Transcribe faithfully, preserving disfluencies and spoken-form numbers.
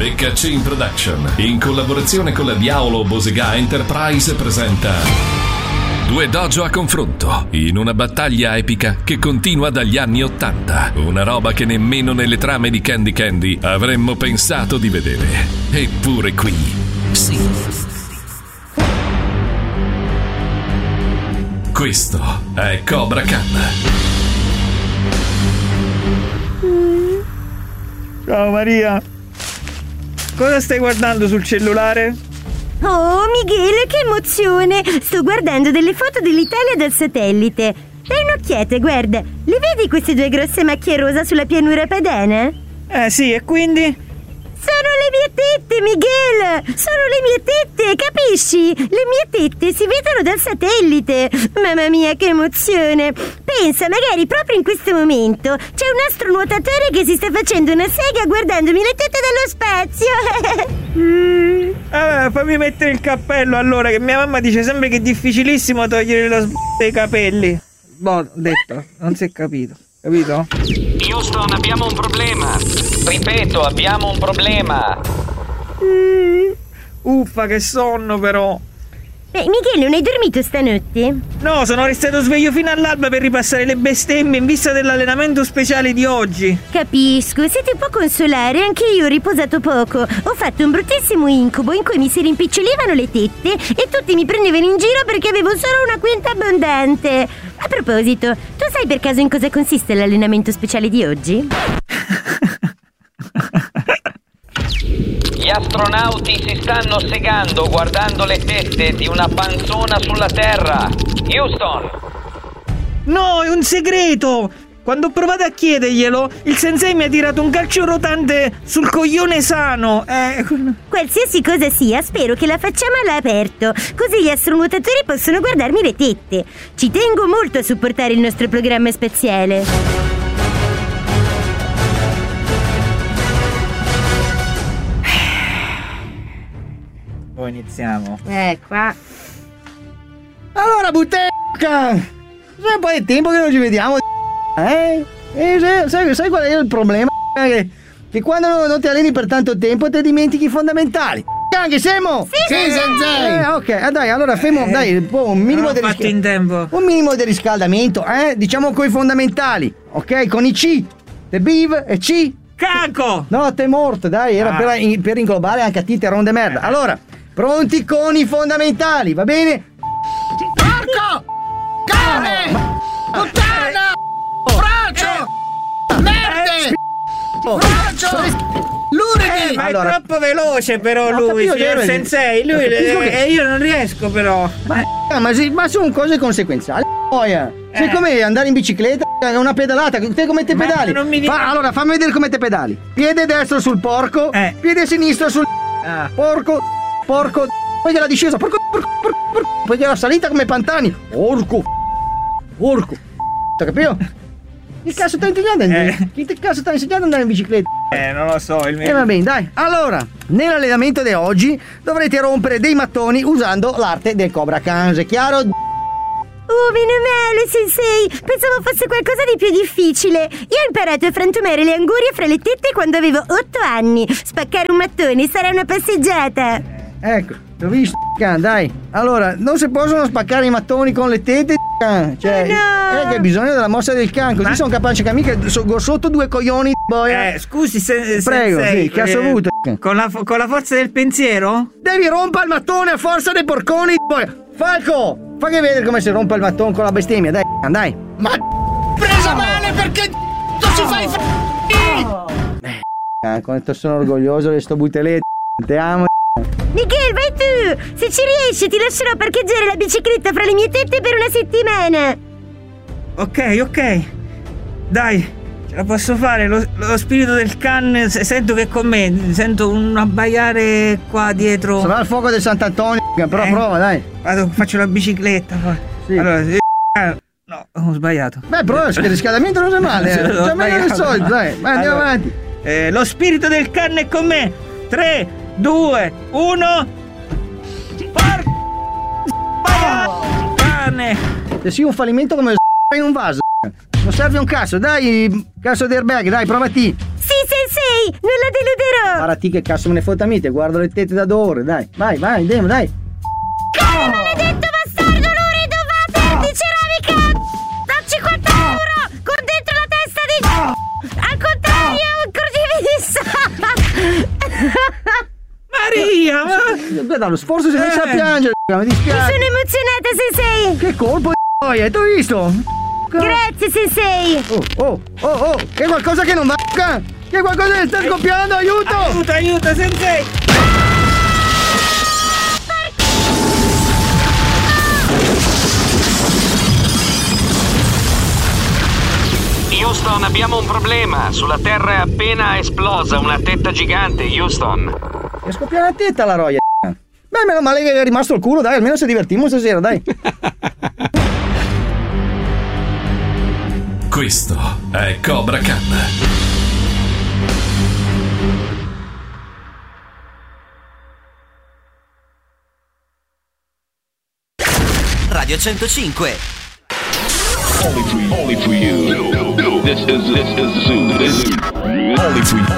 Beccacin Production, in collaborazione con la Diavolo Bosega Enterprise, presenta Due dojo a confronto, in una battaglia epica che continua dagli anni ottanta. Una roba che nemmeno nelle trame di Candy Candy avremmo pensato di vedere. Eppure qui, sì. Questo è Cobra Khan. Ciao Maria. Cosa stai guardando sul cellulare? Oh, Michele, che emozione! Sto guardando delle foto dell'Italia dal satellite. Dai un'occhiata, guarda. Le vedi queste due grosse macchie rosa sulla pianura padana? Eh sì, e quindi? Sono le mie tette, Miguel! Sono le mie tette, capisci? Le mie tette si vedono dal satellite. Mamma mia, che emozione! Pensa, magari proprio in questo momento c'è un astronuotatore che si sta facendo una sega guardandomi le tette dallo spazio. mm. Allora, fammi mettere il cappello allora, che mia mamma dice sempre che è difficilissimo togliere lo sb***o dei capelli. Boh, detto, non si è capito. Capito? Houston, abbiamo un problema. Ripeto, abbiamo un problema. Mm. Uffa, che sonno però. Beh, Michele, non hai dormito stanotte? No, sono restato sveglio fino all'alba per ripassare le bestemmie in vista dell'allenamento speciale di oggi. Capisco, se ti può consolare, anche io ho riposato poco. Ho fatto un bruttissimo incubo in cui mi si rimpicciolivano le tette e tutti mi prendevano in giro perché avevo solo una quinta abbondante. A proposito, tu sai per caso in cosa consiste l'allenamento speciale di oggi? Gli astronauti si stanno segando guardando le tette di una panzona sulla Terra. Houston! No, è un segreto! Quando ho provato a chiederglielo, il sensei mi ha tirato un calcio rotante sul coglione sano. Eh... Qualsiasi cosa sia, spero che la facciamo all'aperto, così gli astronuotatori possono guardarmi le tette. Ci tengo molto a supportare il nostro programma spaziale. Poi iniziamo. Eh, qua. Allora, Butecca! C'è un po' di tempo che non ci vediamo, eh? E sai, sai, sai qual è il problema? Che, che quando non, non ti alleni per tanto tempo ti dimentichi i fondamentali. Anche Semo! Sì, sì, sensei! Eh, ok, dai, allora femo, eh, dai, un minimo di riscal- in tempo. Un minimo di riscaldamento, eh? Diciamo con i fondamentali, ok? Con i C, The Beef e C. Caco! No, te morto, dai, era ah. per, per inglobare anche a te, te ronde merda. Allora, pronti con i fondamentali, va bene? Porco! Cane! Puttana! Fraccio! Merde! Fraccio! L'uridi! Eh, ma allora, è troppo veloce però lui, signor sensei. Lui e eh, io non riesco però. Ma, eh, ma, si, ma sono cose conseguenziali. Boia. Eh. Sai com'è andare in bicicletta? È una pedalata. Te come te pedali? Non mi Fa, allora fammi vedere come te pedali. Piede destro sul porco, eh. piede sinistro sul ah. porco, porco. Poi la discesa, porco, porco, porco, porco. Poi la salita come Pantani. Porco, porco. T'ho capito? Che cazzo sta insegnando? Eh. Chi che cazzo sta insegnando ad andare in bicicletta? Eh, non lo so, il mio. E eh, va bene, dai. Allora, nell'allenamento di oggi dovrete rompere dei mattoni usando l'arte del Cobra Khan, è chiaro? Oh, meno male, sensei! Pensavo fosse qualcosa di più difficile. Io ho imparato a frantumare le angurie fra le tette quando avevo otto anni. Spaccare un mattone sarà una passeggiata. Ecco, l'ho visto, can, dai. Allora, non si possono spaccare i mattoni con le tette, can. Cioè, no. è che bisogna della mossa del can, così Ma... sono capace che mica so, sotto due coglioni, boia. Eh, scusi, se, Prego, sensei, sì, che ha eh, saluto. Con la, con la forza del pensiero? Devi rompere il mattone a forza dei porconi, boia. Falco! Fagli vedere come si rompe il mattone con la bestemmia, dai, dai. Ma presa male perché tu si fai f***i! Eh, quanto sono orgoglioso di sto butelletto. Te amo. Miguel, vai tu! Se ci riesci ti lascerò parcheggiare la bicicletta fra le mie tette per una settimana. Ok, ok. Dai, ce la posso fare. Lo, lo spirito del can sento che è con me. Sento un abbaiare qua dietro. Sarà il fuoco del Sant'Antonio, però eh, prova, dai. Vado, faccio la bicicletta. Sì. Allora, eh, no, ho sbagliato. Beh, però il riscaldamento non è male, eh. Già meglio del solito, dai. Vai, andiamo allora, avanti. Eh, lo spirito del can è con me. tre, due, uno. Porco! Cane! Se sì un fallimento come in un vaso. Non serve un cazzo, dai, cazzo di airbag, dai, provati. Sì, sensei, non la vero? Parati che cazzo me ne fotta a me, te guardo le tette da ore, dai, vai, vai, andiamo, dai. Cane maledetto bastardo lurido, vattene, ceramica! Da cinquanta euro! Con dentro la testa di... Al contrario, un crocifisso! Maria, ma... Guarda, lo sforzo si è messo a Eh. piangere, mi Mi dispiace. sono emozionata, sensei! Che colpo di noia, tu hai visto? Grazie, sensei! Oh, oh, oh, oh, c'è qualcosa che non va, c'è qualcosa che sta scoppiando, aiuto! Aiuto, aiuto, sensei! Houston, abbiamo un problema. Sulla Terra è appena esplosa una tetta gigante, Houston. È scoppiata la tetta la roia. Beh, meno male che è rimasto il culo, dai, almeno ci divertimmo stasera, dai. Questo è Cobra Khan. Radio centocinque. Only for you. Only for you. This is this is Zoo. This is only for you.